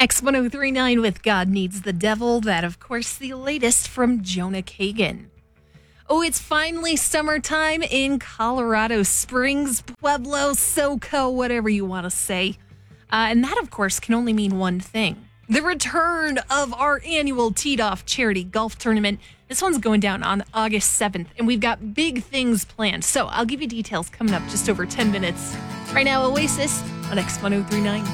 X1039 with God Needs the Devil. That, of course, the latest from Jonah Kagan. Oh, it's finally summertime in Colorado Springs, Pueblo, SoCo, whatever you want to say. And that, of course, can only mean one thing. The return of our annual Teed Off charity golf tournament. This one's going down on August 7th, and we've got big things planned. So I'll give you details coming up just over 10 minutes. Right now, Oasis on X1039.